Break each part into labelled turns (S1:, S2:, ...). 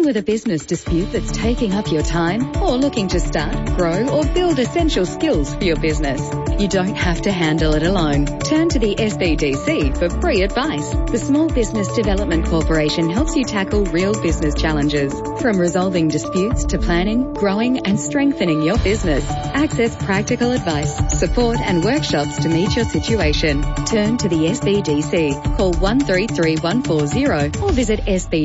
S1: with a business dispute that's taking up your time, or looking to start, grow or build essential skills for your business? You don't have to handle it alone. Turn to the SBDC for free advice. The Small Business Development Corporation helps you tackle real business challenges. From resolving disputes to planning, growing and strengthening your business. Access practical advice, support and workshops to meet your situation. Turn to the SBDC. Call 133140 or visit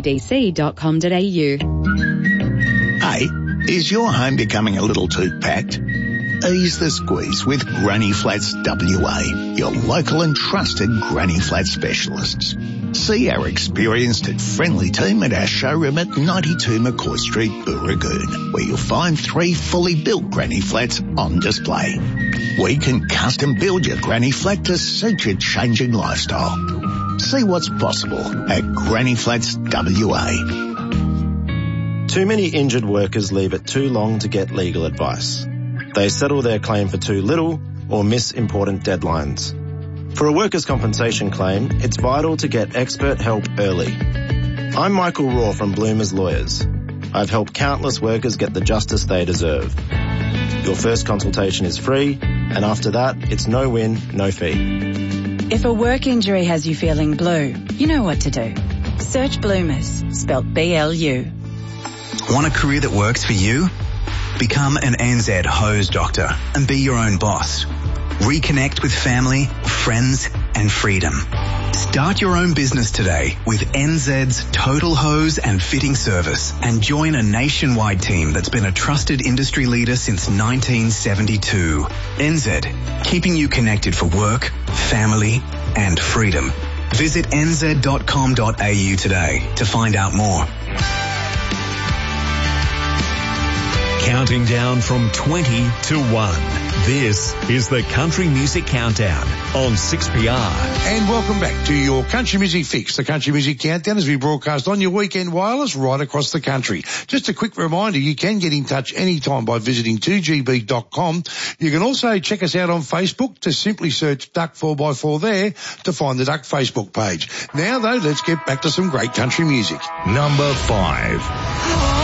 S1: sbdc.com.au.
S2: Hey, is your home becoming a little too packed? Ease the squeeze with Granny Flats WA, your local and trusted Granny Flat specialists. See our experienced and friendly team at our showroom at 92 McCoy Street, Booragoon, where you'll find 3 fully built Granny Flats on display. We can custom build your Granny Flat to suit your changing lifestyle. See what's possible at Granny Flats WA.
S3: Too many injured workers leave it too long to get legal advice. They settle their claim for too little or miss important deadlines. For a workers' compensation claim, it's vital to get expert help early. I'm Michael Raw from Bloomers Lawyers. I've helped countless workers get the justice they deserve. Your first consultation is free, and after that, it's no win, no fee.
S4: If a work injury has you feeling blue, you know what to do. Search Bloomers, spelt B-L-U.
S5: Want a career that works for you? Become an NZ hose doctor and be your own boss. Reconnect with family, friends and freedom. Start your own business today with NZ's Total Hose and Fitting Service and join a nationwide team that's been a trusted industry leader since 1972. NZ, keeping you connected for work, family and freedom. Visit nz.com.au today to find out more.
S6: Counting down from 20 to 1. This is the Country Music Countdown on 6PR.
S7: And welcome back to your Country Music Fix, the Country Music Countdown, as we broadcast on your weekend wireless right across the country. Just a quick reminder, you can get in touch anytime by visiting 2gb.com. You can also check us out on Facebook. To simply search Duck 4x4 there to find the Duck Facebook page. Now, though, let's get back to some great country music.
S6: Number 5.